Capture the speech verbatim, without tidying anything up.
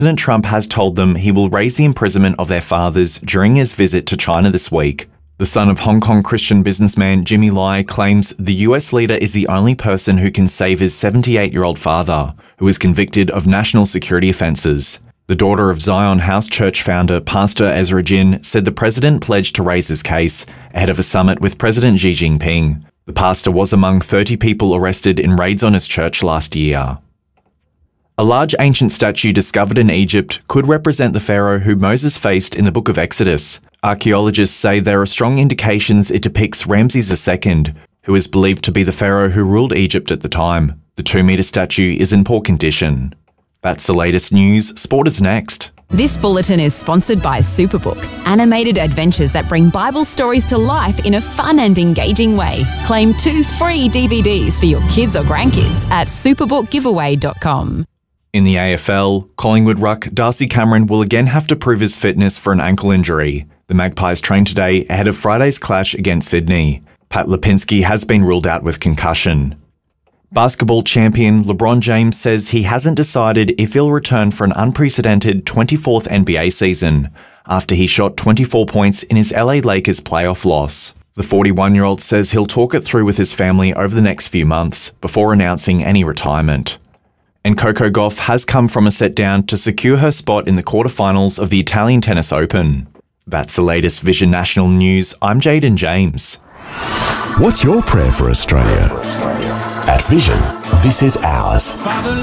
President Trump has told them he will raise the imprisonment of their fathers during his visit to China this week. The son of Hong Kong Christian businessman Jimmy Lai claims the U S leader is the only person who can save his seventy-eight-year-old father, who is convicted of national security offences. The daughter of Zion House Church founder Pastor Ezra Jin said the president pledged to raise his case ahead of a summit with President Xi Jinping. The pastor was among thirty people arrested in raids on his church last year. A large ancient statue discovered in Egypt could represent the pharaoh who Moses faced in the Book of Exodus. Archaeologists say there are strong indications it depicts Ramses the Second, who is believed to be the pharaoh who ruled Egypt at the time. The two-metre statue is in poor condition. That's the latest news. Sport is next. This bulletin is sponsored by Superbook, animated adventures that bring Bible stories to life in a fun and engaging way. Claim two free D V Ds for your kids or grandkids at superbook giveaway dot com. In the A F L, Collingwood ruck Darcy Cameron will again have to prove his fitness for an ankle injury. The Magpies trained today ahead of Friday's clash against Sydney. Pat Lipinski has been ruled out with concussion. Basketball champion LeBron James says he hasn't decided if he'll return for an unprecedented twenty-fourth N B A season after he shot twenty-four points in his L A Lakers playoff loss. The forty-one-year-old says he'll talk it through with his family over the next few months before announcing any retirement. And Coco Gauff has come from a set down to secure her spot in the quarterfinals of the Italian Tennis Open. That's the latest Vision National News. I'm Jaden James. What's your prayer for Australia? At Vision, this is ours.